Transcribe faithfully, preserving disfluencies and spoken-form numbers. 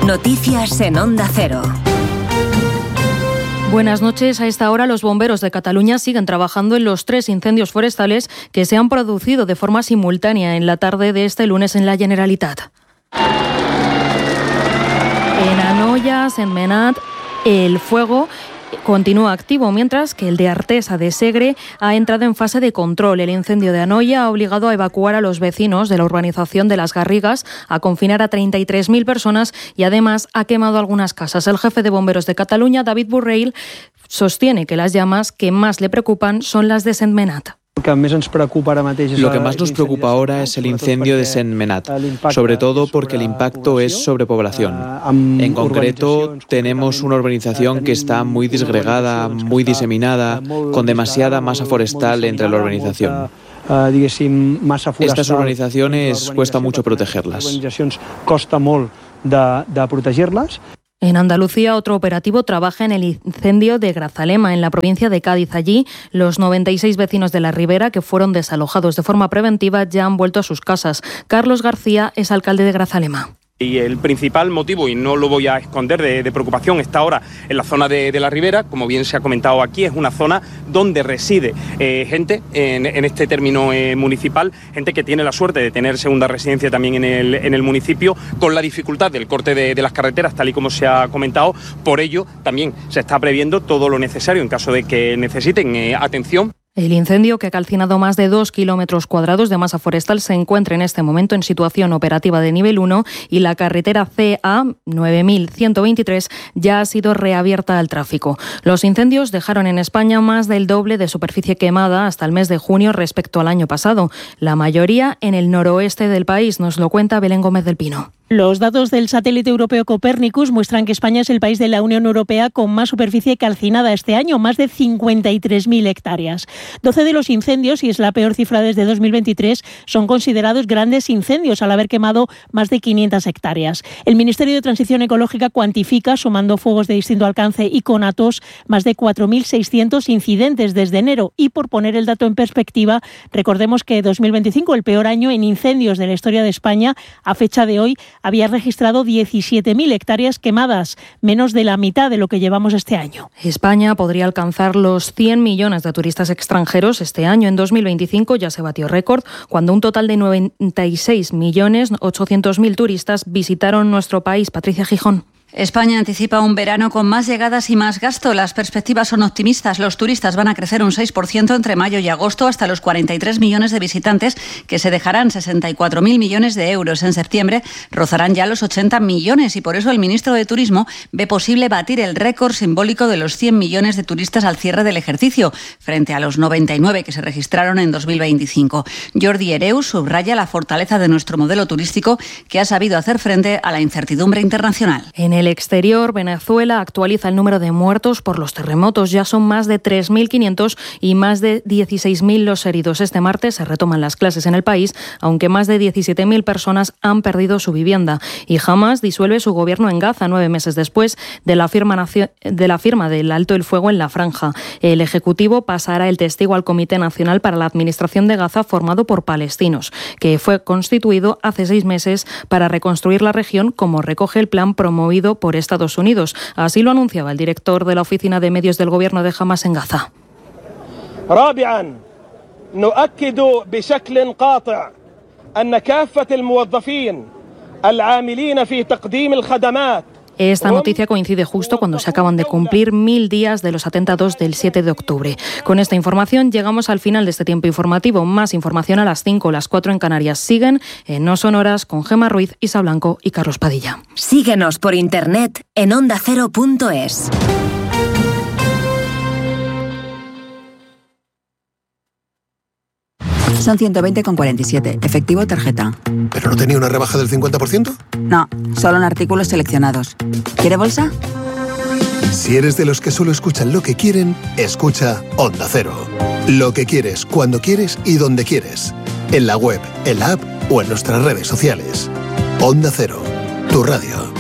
Noticias en Onda Cero. Buenas noches. A esta hora los bomberos de Cataluña siguen trabajando en los tres incendios forestales que se han producido de forma simultánea en la tarde de este lunes en la Generalitat. En Anoia, Sentmenat, el fuego continúa activo, mientras que el de Artesa de Segre ha entrado en fase de control. El incendio de Anoia ha obligado a evacuar a los vecinos de la urbanización de Las Garrigas, a confinar a treinta y tres mil personas y además ha quemado algunas casas. El jefe de bomberos de Cataluña, David Borrell, sostiene que las llamas que más le preocupan son las de Sentmenat. Lo que más nos preocupa ahora es el incendio de Sentmenat, sobre todo porque el impacto es sobre población. En concreto, tenemos una urbanización que está muy disgregada, muy diseminada, con demasiada masa forestal entre la urbanización. Estas urbanizaciones cuesta mucho protegerlas. En Andalucía, otro operativo trabaja en el incendio de Grazalema, en la provincia de Cádiz. Allí, los noventa y seis vecinos de la Ribera, que fueron desalojados de forma preventiva, ya han vuelto a sus casas. Carlos García es alcalde de Grazalema. Y el principal motivo, y no lo voy a esconder, de, de preocupación está ahora en la zona de, de la Ribera. Como bien se ha comentado aquí, es una zona donde reside eh, gente en, en este término eh, municipal, gente que tiene la suerte de tener segunda residencia también en el, en el municipio, con la dificultad del corte de, de las carreteras, tal y como se ha comentado. Por ello, también se está previendo todo lo necesario en caso de que necesiten eh, atención. El incendio, que ha calcinado más de dos kilómetros cuadrados de masa forestal, se encuentra en este momento en situación operativa de nivel uno y la carretera C A nueve mil ciento veintitrés ya ha sido reabierta al tráfico. Los incendios dejaron en España más del doble de superficie quemada hasta el mes de junio respecto al año pasado. La mayoría en el noroeste del país, nos lo cuenta Belén Gómez del Pino. Los datos del satélite europeo Copernicus muestran que España es el país de la Unión Europea con más superficie calcinada este año, más de cincuenta y tres mil hectáreas. doce de los incendios, y es la peor cifra desde dos mil veintitrés, son considerados grandes incendios al haber quemado más de quinientas hectáreas. El Ministerio de Transición Ecológica cuantifica, sumando fuegos de distinto alcance y conatos, más de cuatro mil seiscientos incidentes desde enero. Y por poner el dato en perspectiva, recordemos que dos mil veinticinco, el peor año en incendios de la historia de España, a fecha de hoy, había registrado diecisiete mil hectáreas quemadas, menos de la mitad de lo que llevamos este año. España podría alcanzar los cien millones de turistas extranjeros este año. En dos mil veinticinco ya se batió récord, cuando un total de noventa y seis millones ochocientos mil turistas visitaron nuestro país. Patricia Gijón. España anticipa un verano con más llegadas y más gasto. Las perspectivas son optimistas. Los turistas van a crecer un seis por ciento entre mayo y agosto, hasta los cuarenta y tres millones de visitantes, que se dejarán sesenta y cuatro mil millones de euros. En septiembre rozarán ya los ochenta millones y por eso el ministro de Turismo ve posible batir el récord simbólico de los cien millones de turistas al cierre del ejercicio, frente a los noventa y nueve que se registraron en dos mil veinticinco. Jordi Hereu subraya la fortaleza de nuestro modelo turístico, que ha sabido hacer frente a la incertidumbre internacional. En el exterior, Venezuela actualiza el número de muertos por los terremotos. Ya son más de tres mil quinientos y más de dieciséis mil los heridos. Este martes se retoman las clases en el país, aunque más de diecisiete mil personas han perdido su vivienda. Y Hamas disuelve su gobierno en Gaza nueve meses después de la firma, de la firma del alto el fuego en la franja. El Ejecutivo pasará el testigo al Comité Nacional para la Administración de Gaza, formado por palestinos, que fue constituido hace seis meses para reconstruir la región, como recoge el plan promovido por Estados Unidos. Así lo anunciaba el director de la Oficina de Medios del Gobierno de Hamas en Gaza. رابعا نؤكد بشكل قاطع أن كافة الموظفين العاملين في تقديم الخدمات. Esta noticia coincide justo cuando se acaban de cumplir mil días de los atentados del siete de octubre. Con esta información llegamos al final de este tiempo informativo. Más información a las cinco, las cuatro en Canarias. Siguen en No Son Horas con Gemma Ruiz, Isa Blanco y Carlos Padilla. Síguenos por internet en onda cero punto es. Son ciento veinte con cuarenta y siete. Efectivo o tarjeta. ¿Pero no tenía una rebaja del cincuenta por ciento? No, solo en artículos seleccionados. ¿Quiere bolsa? Si eres de los que solo escuchan lo que quieren, escucha Onda Cero. Lo que quieres, cuando quieres y donde quieres. En la web, en la app o en nuestras redes sociales. Onda Cero, tu radio.